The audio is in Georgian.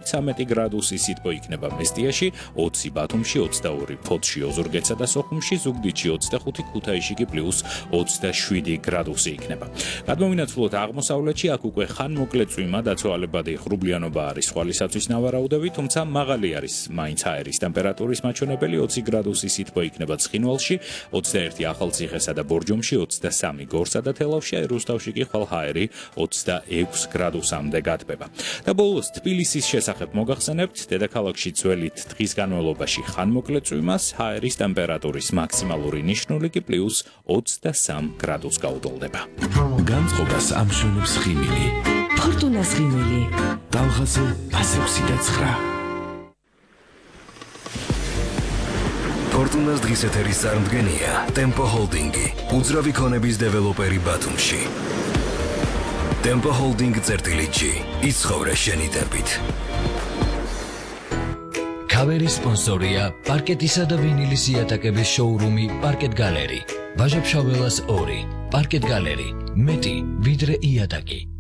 13 გრადუსი სითბო იქნება მესტიაში, 20 ბათუმში, 22 ფოთში, ოზურგეთსა და სოხუმში, ზუგდიდში 25, ქუთაისში კი +27 გრადუსი იქნება. გადმოვინაცვლოთ აღმოსავლეთში, აქ უკვე ხანმოკლე წვიმა, დაცვალებადი ღრუბლიანობა არის სხვალისათვის ნავარაუდები, თუმცა მაღალი არის მაინც აერის ტემპერატურის მაჩვენებელი, 20 გრადუსი სითბო იქნება ცხინვალში, 21 ახალციხესა და ბორჯომში, 23 გორსა და თელავში, რუსთავში კი ხვალ ჰაერი 26 გრადუსამდე გათბება. და ბოლოს თბილისის შესახებ მოგახსენებთ, დედაქალაქში ძველი დღის განმავლობაში ხანმოკლე წვიმას, ჰაერის ტემპერატურის მაქსიმალური ნიშნული კი +23 გრადუსს გაუტოლდება. განწყობას ამშვენებს ხიმილი. ფორტუნას ხიმილი. ტალღაზე 169. ფორტუნას დღის ეთერის წარმდგენია ტემპო ჰოლდინგი, უძრავი ქონების დეველოპერი ბათუმში. ტემპო ჰოლდინგ წერტილი-G, იცხოვრე შენი ტემპით. ქავერის სპონსორია პარკეტისა და ვინილის იატაკების შოურუმი პარკეტ გალერი. ვაჟა-ფშაველას 2, პარკეტ გალერი, მეტი ვიდრე იატაკი.